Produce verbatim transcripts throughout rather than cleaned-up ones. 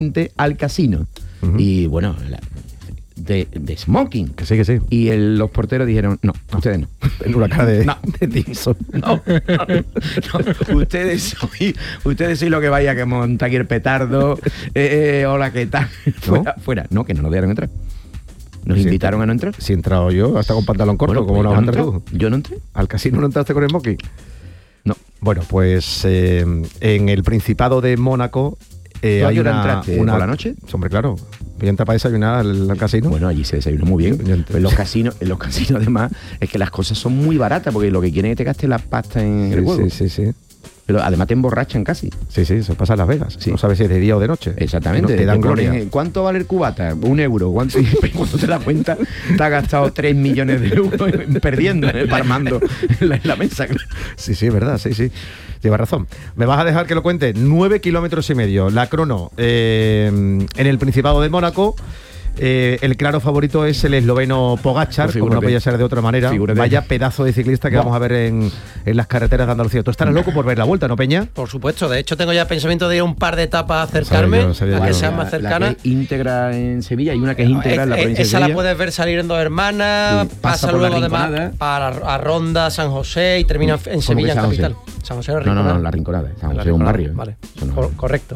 al casino. Uh-huh. Y bueno, la, de, de smoking. Que sí, que sí. Y el, los porteros dijeron, no, no, ustedes no. En una cara de... No, de Dimson. No, no, no. Ustedes soy, ustedes soy lo que vaya que monta aquí el petardo. Eh, eh, hola, ¿qué tal? Fuera, ¿no? fuera. No, que no nos dejaron entrar. Nos si invitaron entra, a no entrar. Si he entrado yo, hasta con pantalón corto, bueno, como pues no vas a entrar tú. Yo no entré. ¿Al casino no entraste con smoking? No. Bueno, pues eh, en el Principado de Mónaco... Eh, ¿Tú a qué hora entraste? Una... ¿Por la noche? Hombre, claro. ¿Y entra para desayunar al, al casino? Bueno, allí se desayunó muy bien. Pero en los casinos, en los casinos además, es que las cosas son muy baratas, porque lo que quieren es que te gastes la pasta en sí, el juego. Sí, sí, sí. Pero además te emborrachan casi. Sí, sí, eso pasa en Las Vegas. Sí. No sabes si es de día o de noche. Exactamente. No te dan te gloria. Pones, ¿cuánto vale el cubata? Un euro. ¿Cuánto? Y cuando te das cuenta, te has gastado tres millones de euros perdiendo, ¿eh? Parmando en la, en la mesa. Sí, sí, es verdad, sí, sí. Llevas razón. ¿Me vas a dejar que lo cuente? Nueve kilómetros y medio. La crono eh, en el Principado de Mónaco. Eh, el claro favorito es el esloveno Pogačar, pues como no podía ser de otra manera. Figúrate. Vaya pedazo de ciclista que no. vamos a ver en, en las carreteras de Andalucía. Tú estarás loco por ver la vuelta, ¿no, Peña? Por supuesto, de hecho tengo ya pensamiento de ir a un par de etapas a acercarme, yo, a que sean más cercanas. La que es íntegra en Sevilla, hay una que es íntegra en la provincia de Esa Sevilla. la puedes ver salir en Dos Hermanas, sí, pasa, pasa luego además para a Ronda, San José y termina en Sevilla, en capital. San José no, no, no, la Rinconada. San José es un barrio. Vale, no. Cor- correcto.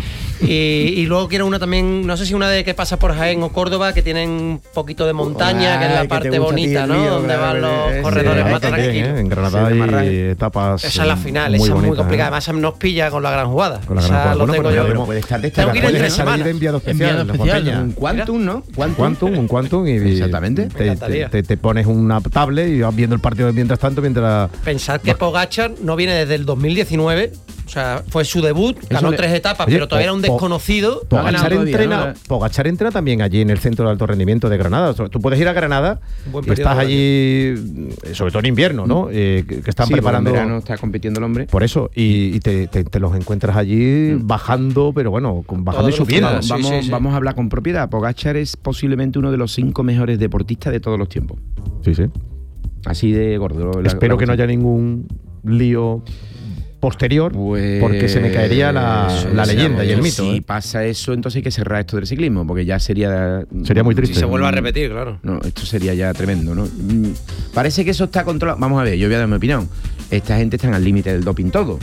y, y luego quiero una también, no sé si una de que pasa por Jaén o Córdoba, que tienen un poquito de montaña, Ay, que es la parte bonita, ¿no? Lío, donde van ver, los ese, corredores más tranquilos. ¿eh? En Granada hay etapas. Esa es la final, muy esa es muy bonita, complicada. ¿eh? Además nos pilla con la gran jugada. Con la gran esa jugada. lo Bueno, tengo pero yo. yo puede estar tengo que ir en semana. De enviado especial. Enviado especial un quantum, ¿no? Un quantum, un quantum. Y exactamente. Te, te, te, te pones una tablet y vas viendo el partido mientras tanto, mientras... Pensad que Pogačar no viene desde el dos mil diecinueve. O sea, fue su debut, ganó le... tres etapas, Oye, pero todavía era un desconocido. Po, Pogačar, entrena, ¿no? Pogačar entrena también allí en el Centro de Alto Rendimiento de Granada. Tú puedes ir a Granada y estás allí, sobre todo en invierno, ¿no? Eh, que, que están sí, preparando. En verano está compitiendo el hombre. Por eso, y, y te, te, te los encuentras allí mm. bajando, pero bueno, bajando y subiendo. Vamos, vamos, sí, sí, sí. vamos a hablar con propiedad. Pogačar es posiblemente uno de los cinco mejores deportistas de todos los tiempos. Sí, sí. Así de gordo. La, Espero la que no haya ningún lío posterior, pues, porque se me caería la, la leyenda y el mito. Si ¿eh? pasa eso, entonces hay que cerrar esto del ciclismo, porque ya sería... Sería muy triste. Si se vuelve a repetir, claro. No, esto sería ya tremendo, ¿no? Parece que eso está controlado. Vamos a ver, yo voy a dar mi opinión. Esta gente está al límite del doping todo.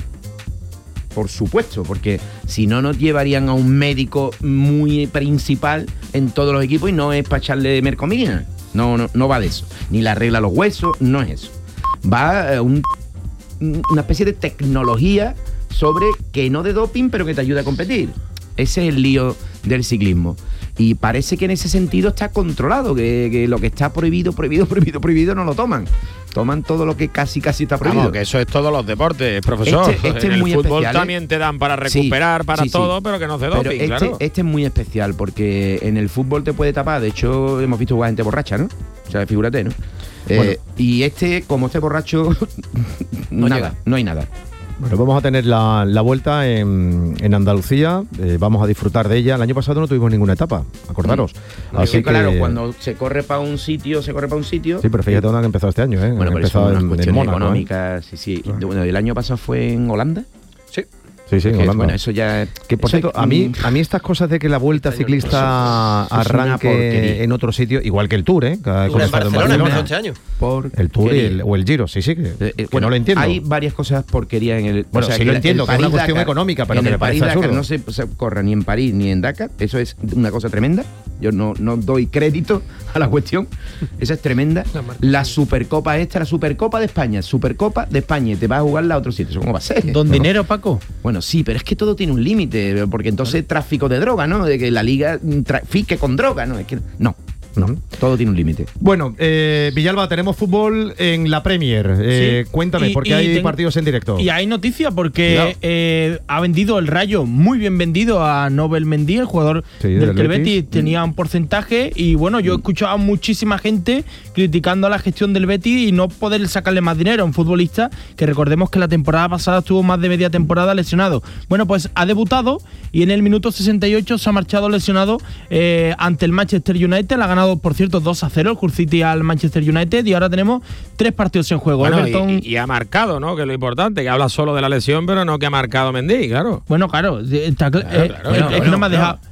Por supuesto, porque si no nos llevarían a un médico muy principal en todos los equipos y no es para echarle mercomina. No, no, no va de eso. Ni la regla a los huesos, no es eso. Va a un... una especie de tecnología sobre que no de doping, pero que te ayuda a competir. Ese es el lío del ciclismo. Y parece que en ese sentido está controlado, que, que lo que está prohibido, prohibido, prohibido, prohibido, no lo toman. Toman todo lo que casi, casi está prohibido. Vamos, que eso es todos los deportes, profesor. Este, este en es el muy fútbol especial, también ¿eh? te dan para recuperar, sí, para sí, todo, sí. pero que no se doping, pero este, claro. Este es muy especial, porque en el fútbol te puede tapar. De hecho, hemos visto jugar gente borracha, ¿no? O sea, figúrate, ¿no? Bueno. Eh, y este, como este borracho, no nada, llega. no hay nada. Bueno, vamos a tener la, la vuelta en, en Andalucía, eh, vamos a disfrutar de ella. El año pasado no tuvimos ninguna etapa, acordaros. Mm. Así que, claro, cuando se corre para un sitio, se corre para un sitio. Sí, pero fíjate dónde han empezado este año, ¿eh? Bueno, han pero eso empezado en, cuestiones Mónaco, económicas, ¿eh? sí, sí. Claro. Bueno, el año pasado fue en Holanda. Sí. Sí, sí, en Holanda. Bueno, eso ya... Que por cierto, a mí, a mí estas cosas de que la Vuelta Ciclista arranque en otro sitio, igual que el Tour, ¿eh? Que ha Tour en Barcelona, Barcelona. Este año. Por el Tour y el, o el Giro, sí, sí, que, eh, que bueno, no lo entiendo. Hay varias cosas porquería en el... Bueno, o sea, sí que lo entiendo, que es una cuestión Dakar, económica, pero que me parece Dakar absurdo. No se, se corra ni en París ni en Dakar, eso es una cosa tremenda. Yo no, no doy crédito a la cuestión. Esa es tremenda. La Supercopa esta, la Supercopa de España, Supercopa de España, y te vas a jugarla a otro sitio. ¿Cómo va a ser? ¿Don no, dinero, Paco? Bueno, sí, pero es que todo tiene un límite, porque entonces tráfico de droga, ¿no? De que la liga trafique con droga, ¿no? Es que no. No, todo tiene un límite. Bueno, eh, Villalba, tenemos fútbol en la Premier. Eh, sí. Cuéntame, y, porque y hay tengo, partidos en directo. Y hay noticias porque eh, ha vendido el Rayo, muy bien vendido a Nobel Mendy, el jugador sí, del, del Betis. Betis. Tenía un porcentaje y bueno, yo he escuchado a muchísima gente criticando a la gestión del Betis y no poder sacarle más dinero a un futbolista que recordemos que la temporada pasada estuvo más de media temporada lesionado. Bueno, pues ha debutado y en el minuto sesenta y ocho se ha marchado lesionado eh, ante el Manchester United. La ha ganado, por cierto, dos a cero el Hull City al Manchester United y ahora tenemos tres partidos en juego. Bueno, Everton... y, y ha marcado, ¿no? Que es lo importante, que habla solo de la lesión, pero no que ha marcado Mendy, claro. Bueno, claro, está, claro, eh, claro, eh, claro, es que no me ha dejado...